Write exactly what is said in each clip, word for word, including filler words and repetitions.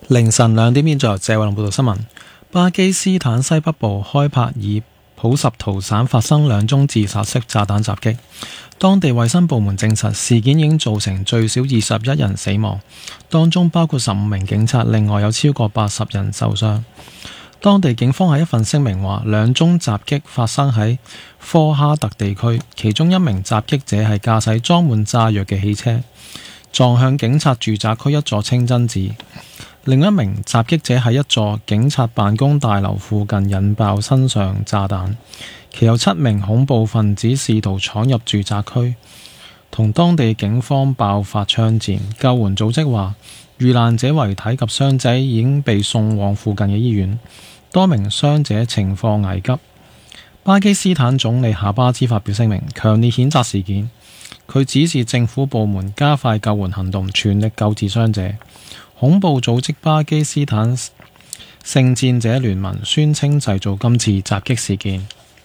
凌晨兩點現在由謝偉龍報道新聞。巴基斯坦西北部開帕爾普什圖省發生兩宗自殺式炸彈襲擊，當地衛生部門證實事件已經造成最少二十一人死亡，當中包括十五名警察，另外有超過八十人受傷。當地警方喺一份聲明話，兩宗襲擊發生喺科哈特地區，其中一名襲擊者係駕駛裝滿炸藥嘅汽車，撞向警察住宅區一座清真寺。另一名襲擊者喺一座警察辦公大樓附近引爆身上炸彈，其後七名恐怖分子試圖闖入住宅區，同當地警方爆發槍戰。救援組織話，遇難者遺體及傷者已經被送往附近嘅醫院，多名傷者情況危急。巴基斯坦總理夏巴茲發表聲明，強烈譴責事件。佢指示政府部門加快救援行動，全力救治傷者。恐怖組織巴基斯坦聖戰者聯盟宣稱製造今次襲擊事件。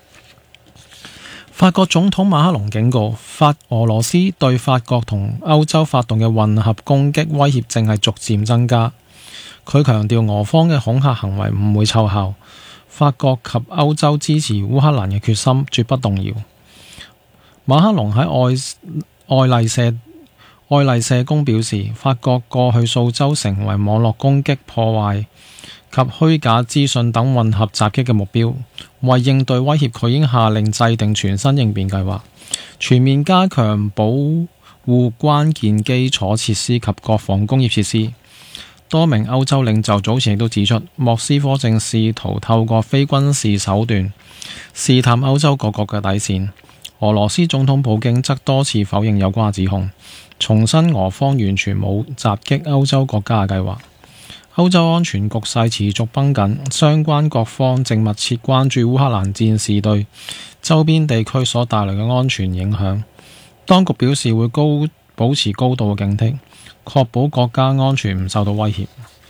法國總統馬克龍警告，法俄羅斯對法國同歐洲發動嘅混合攻擊威脅正係逐漸增加。佢強調俄方嘅恐嚇行為唔會奏效，法國及歐洲支持烏克蘭嘅決心絕不動搖。馬克龍喺愛愛麗舍愛麗舍宮表示，法國過去數週成為網絡攻擊、破壞及虛假資訊等混合襲擊嘅目標。為應對威脅，佢已經下令制定全新應變計劃，全面加強保護關鍵基礎設施及國防工業設施。多名歐洲領袖早前亦都指出，莫斯科正試圖透過非軍事手段試探歐洲各國嘅底線。俄羅斯總統普京則多次否認有關指控，重申俄方完全冇襲擊歐洲國家嘅計劃。歐洲安全局勢持續繃緊，相關各方正密切關注烏克蘭戰事對周邊地區所帶來嘅安全影響。當局表示會高保持高度嘅警惕，確保國家安全唔受到威脅。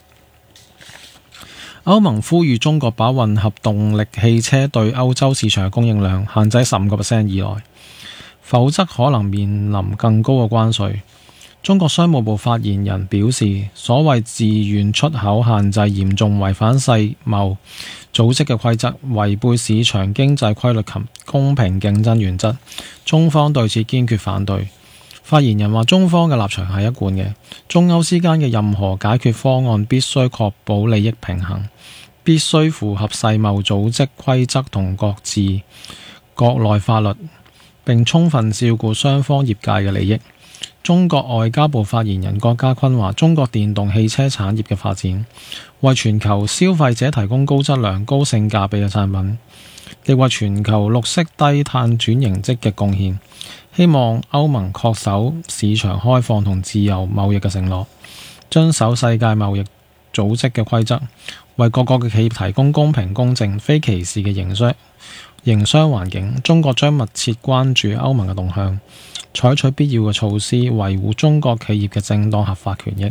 歐盟呼籲中國把混合動力汽車對歐洲市場嘅供應量限制十五個 percent 以內，否則可能面臨更高嘅關稅。中國商務部發言人表示，所謂自願出口限制嚴重違反世貿組織嘅規則，違背市場經濟規律及公平競爭原則，中方對此堅決反對。發言人話，中方嘅立場係一貫嘅，中歐之間嘅任何解決方案必須確保利益平衡，必須符合世貿組織規則同各自國內法律，並充分照顧雙方業界嘅利益。中國外交部發言人郭家坤話，中國電動汽車產業嘅發展，為全球消費者提供高質量、高性價比嘅產品，亦為全球綠色低碳轉型積極貢獻。希望歐盟恪守市場開放同自由貿易嘅承諾，遵守世界貿易組織嘅規則，為各國嘅企業提供公平公正、非歧視嘅營商營商環境。中國將密切關注歐盟嘅動向，採取必要嘅措施，維護中國企業嘅正當合法權益。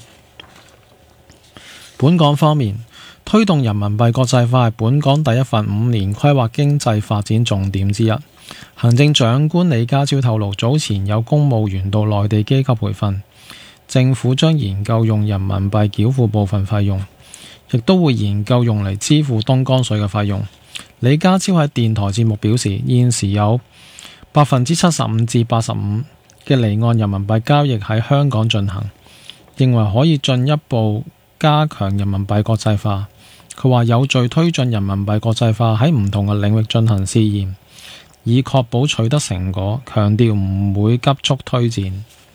本港方面，推動人民幣國際化係本港第一份五年規劃經濟發展重點之一。行政長官李家超透露，早前有公務員到內地機構培訓，政府將研究用人民幣繳付部分費用，亦都會研究用嚟支付東江水嘅費用。李家超喺電台節目表示，現時有百分之七十五至八十五嘅離岸人民幣交易喺香港進行，認為可以進一步加強人民幣國際化。佢話有序推進人民幣國際化，喺唔同嘅領域進行試驗，以確保取得成果，強調唔會急速推展。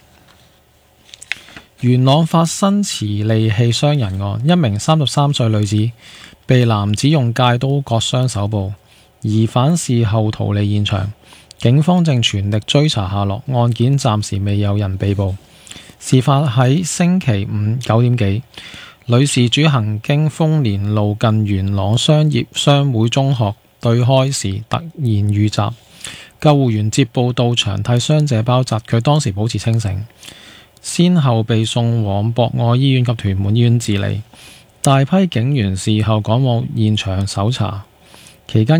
元朗發生持利器傷人案，一名三十三歲女子被男子用戒刀割傷手部，疑犯事後逃離現場，警方正全力追查下落，案件暫時未有人被捕。事發喺星期五九點幾，女事主行經豐年路近元朗商業商會中學對開時突然遇襲，救護員接報到場替傷者包紮，佢當時保持清醒，先後被送往博愛醫院及屯門醫院治理。大批警員事後趕往現場搜查，期間